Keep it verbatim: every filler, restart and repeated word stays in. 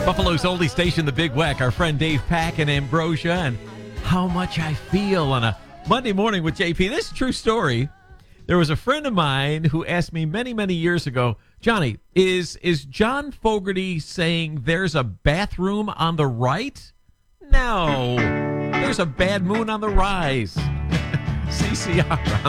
Buffalo's oldie station, The Big Weck. Our friend Dave Pack and Ambrosia, and How Much I Feel on a Monday morning with J P. This is a true story. There was a friend of mine who asked me many, many years ago, Johnny, is is John Fogerty saying there's a bathroom on the right? No, there's a bad moon on the rise. C C R on